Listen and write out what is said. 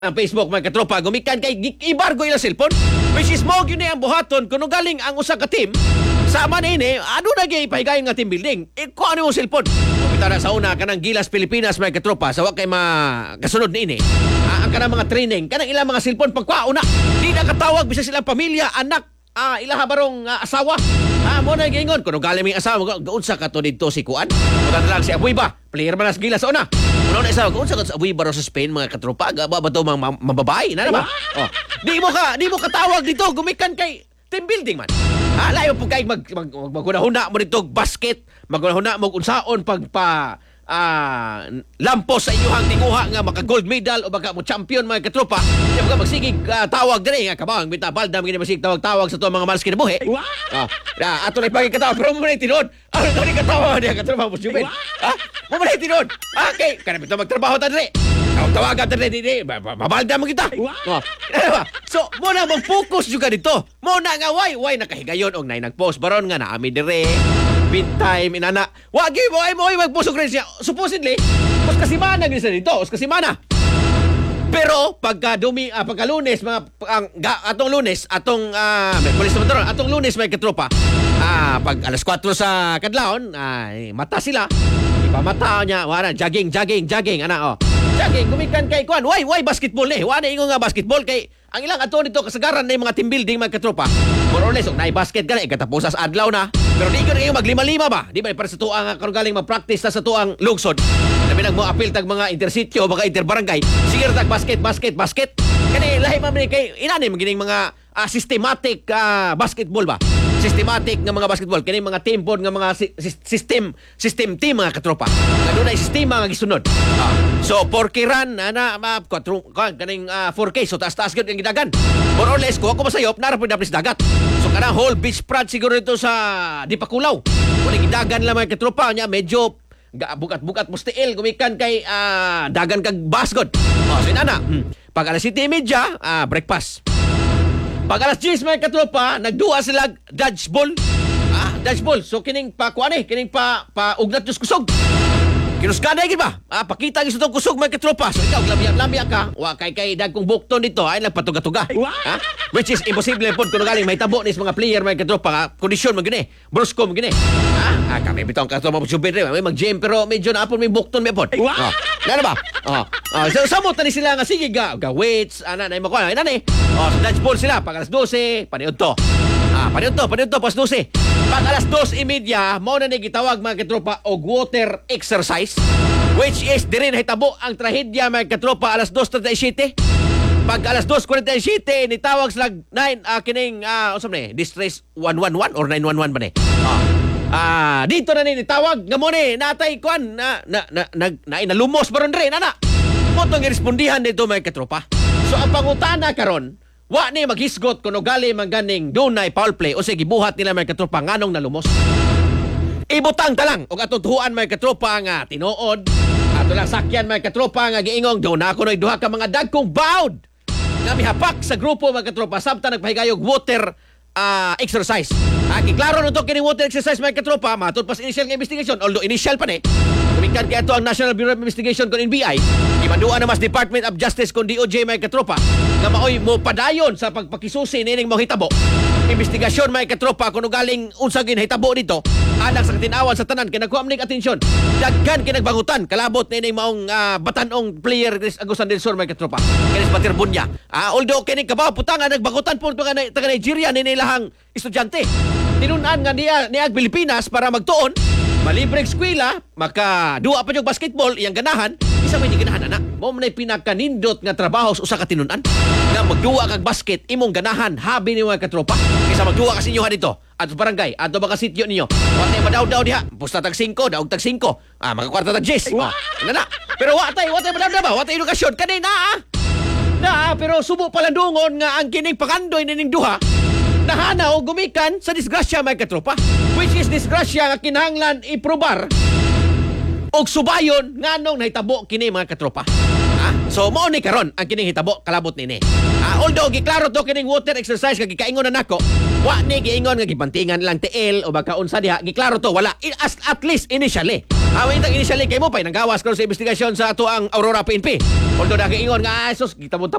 ang Facebook mga katropa gumikan kay ibargo ila cellphone which is mo gyud ang buhaton kuno galing ang usa ka team sama ini ano na gyud ipahigayon nga team building ko ano yung cellphone bitara sa una kanang Gilas Pilipinas mga katropa sa wa kay kasunod niini ang kanang mga training kanang ilang mga cellphone pagkwao na di nakatawag bisag silang pamilya anak ilaha barong asawa mo na gingon kuno galing may asawa gaunsa ka to didto si Kuan mutan lang si Abuy ba player man sa Gilas una uno na isa gaunsa ka sa Abuy ba sa Spain mga katropa ba to mga mababae na ba di mo katawag dito gumikan kay team building man layo po kay maghuna-huna mo dito basket maghuna-huna mo unsaon pagpa lampos sa inyong tinguha nga maka gold medal o baka mo champion mga katropa di ba magsigig tawag dire nga kabang bita baldam gini masig tawag sa to mga malas kinabuhi ato na ipagikatawag pero mo na tinod ano to ni katawag niya katropa mo juben mo na tinod okay kana bitaw magtrabaho ta dire tawagan ta dire mabaldam kita so mo na mag-focus juga dito mo na nga why nakahigayon og nay nagpost baron nga naami dire big time inana wagi mo ay magpusog rin siya supposedly os kasimana gid sa dito os kasimana pero pagka Lunes mga atong Lunes atong Miyerkules naman atong Lunes may katropa pag alas 4 sa kadlawon mata sila ipamata niya wala jogging ana jogging gumikan kay Kuan why basketball wala ingon nga basketball kay ang ilang ato nito kasagaran na yung mga team building mga katropa more or less naibasket ka na ikatapos sa adlaw na pero di ko na maglima-lima ba di ba para sa tuang karon galing mag-practice sa tuang lugsod labi nang mo apil tag mga intercity o baka interbarangay sige tag basket kani lahi man kay inani magining mga systematic basketball ba systematic nga mga basketball kini mga team board nga mga system team mga katropa nga dunay sistema nga gisunod so 4K run kaning 4K so taas gyud ang gidagan more or less ko masayop nara pud sa dagat so kanang whole beach front siguro ito sa Dipakulaw kung gidagan lang mga katropa nya medyo bukat mustiil gumikan kay dagan kag basgod so inana pag alas 7:30 breakfast pag alas 10 mga katropa, nagduwa sila dodgeball. Dodgeball. So kining pa kining pa ugnat yung kusog. Kinuskada gid ba? Pakita gid sa tong kusog mga katropa. So ikaw lambiya ka, wa kay dagkong bukton dito ay nagpatuga-tuga. Which is impossible pod kuno galing may tabo nis mga player mga katropa, kondisyon man gini. Brusko man gini. Kami bitong katropa mo subir may mag-gym pero medyo na apon may bukton may pod. Nana ba? So samot ni sila nga sige ga weights ana na mo ko ana ni. So dodgeball sila pag alas 12 paniud to. Paniud to pas 12. Pag alas 2:30 mo na ni gitawag mga katropa og water exercise which is diri na hitabo ang trahedya mga katropa alas 2:37. Pag alas 2:47 nitawag sila 9 kining usab ni distress 111 or 911 ba ni? Dito na ni tawag nga mo ni natay kwan na lumos baron re nana mo tong respondihan dito mga katropa so ang pangutana karon wa ni maghisgot kuno gali maganing dunay foul play o sige buhat nila mga katropa nganong nalumos ibutang ta lang og atong tuhuan mga katropa nga tinuod ato lang sakyan mga katropa nga giingong do na kuno duha ka mga dagkong bawd nga mihapak sa grupo mga katropa samtang nagpahigayog water exercise. Kiklaro na ito kining water exercise mga katropa matod pas initial nga investigation although initial pa ni kumikan kaya ito ang National Bureau of Investigation kon NBI imanduan na mas Department of Justice kon DOJ mga katropa nga maoy mo padayon sa pagpakisusi nining mga hitabo investigasyon mga katropa kuno galing unsa ginhitabo dito anak sa katinawan sa tanan kay nagkuha ning atensyon daghan kinagbangutan kalabot nining maong batanong player Agusan del Sur mga katropa kini sa Patirbunya although kini kabaw putangan nagbangutan po taga Nigeria nilahang estudyante tinunan nga niag Pilipinas para magtuon malibreng eskwela makaduwa pa yung basketball iyang ganahan isa may di ganahan anak mo man pinakanindot nga trabaho sa usa ka tinunan nga magduwa kag basket imong ganahan habi ni mga katropa kaysa magduwa ka sinyo dito adto barangay adto ba ka sityo ninyo watay madaw diha pusta tag 5 daog tag 5 makakwarta tag 10 nana pero watay madaw ba watay edukasyon kanina pero subo palandungon nga ang kining pakandoy nining duha nahana o gumikan sa disgrasya mga katropa which is disgrasya nga kinahanglan iprobar og subayon nganong nahitabo kini mga katropa so mao ni karon ang kining hitabo kalabot nini although giklaro to kining water exercise nga gikaingon na nako wa ni giingon nga gibantingan lang TL o baka unsa diha giklaro to wala at least initially Awin tang initially kay mo pay nanggawas karon sa investigasyon sa ato ang Aurora PNP. Although nakaingon nga sus kita mo